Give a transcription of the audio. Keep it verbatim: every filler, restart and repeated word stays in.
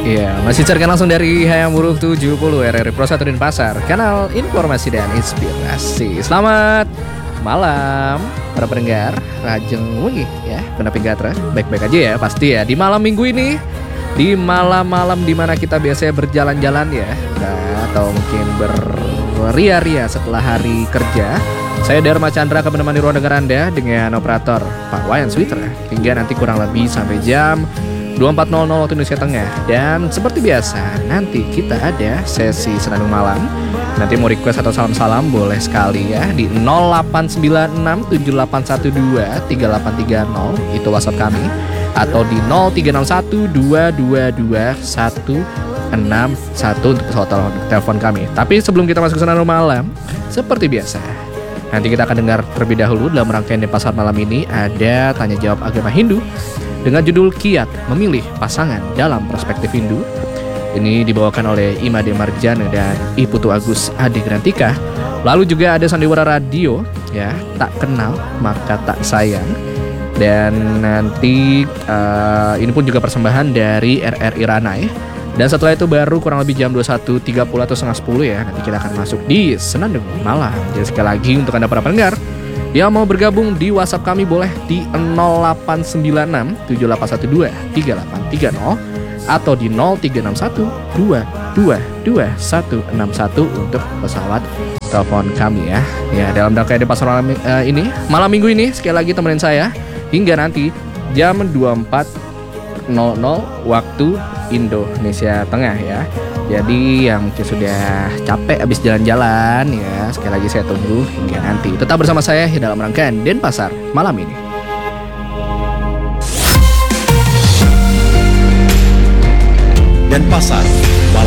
Iya, masih carikan langsung dari Hayam Buruk tujuh puluh R R I Pro satu Denpasar, kanal informasi dan inspirasi. Selamat malam para pendengar Rajeng Wengi ya, pendamping Gatra. Baik-baik aja ya pasti ya di malam minggu ini. Di malam-malam dimana kita biasanya berjalan-jalan ya, nah, atau mungkin berria-ria setelah hari kerja. Saya Dharma Chandra akan menemani ruang dengar Anda dengan operator Pak Wayan Switra hingga nanti kurang lebih sampai jam dua puluh empat nol nol waktu Indonesia Tengah. Dan seperti biasa nanti kita ada sesi senandung malam. Nanti mau request atau salam-salam boleh sekali ya di nol delapan sembilan enam tujuh delapan satu dua tiga delapan tiga nol, itu WhatsApp kami, atau di nol tiga enam satu dua dua dua satu enam satu untuk pesawat telepon kami. Tapi sebelum kita masuk ke senandung malam, seperti biasa nanti kita akan dengar terlebih dahulu dalam rangkaian Denpasar malam ini ada tanya jawab agama Hindu dengan judul Kiat Memilih Pasangan dalam Perspektif Hindu. Ini dibawakan oleh Imade Marjana dan Iputu Agus Adi Grantika. Lalu juga ada Sandiwara Radio ya, tak kenal maka tak sayang. Dan nanti uh, ini pun juga persembahan dari R R I Ranai. Dan setelah itu baru kurang lebih jam dua puluh satu tiga puluh atau setengah sepuluh ya, nanti kita akan masuk di Senandung Malam. Jadi sekali lagi untuk Anda para pendengar yang mau bergabung di WhatsApp kami boleh di nol delapan sembilan enam tujuh delapan satu dua tiga delapan tiga nol atau di nol tiga enam satu dua dua dua satu enam satu untuk pesawat telepon kami ya. Ya, dalam rangkaian Denpasar malam uh, ini, malam minggu ini sekali lagi temenin saya hingga nanti jam dua puluh empat nol nol waktu Indonesia Tengah ya. Jadi yang mungkin sudah capek habis jalan-jalan ya, sekali lagi saya tunggu hingga nanti. Tetap bersama saya dalam rangkaian Denpasar malam ini. Denpasar malam.